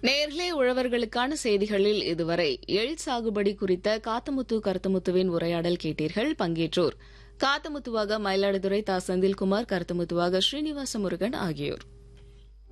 நேர்களே, உழவர்களுக்கான செய்திகளில் இதுவரை எள் சாகுபடி குறித்த காத்தமுத்து கருத்தமுத்துவின் உரையாடல் கேட்டீர்கள். பங்கேற்றோர் காத்தமுத்துவாக மயிலாடுதுறை தா. செந்தில்குமார், கருத்தமுத்துவாக ஸ்ரீனிவாச முருகன் ஆகியோர்.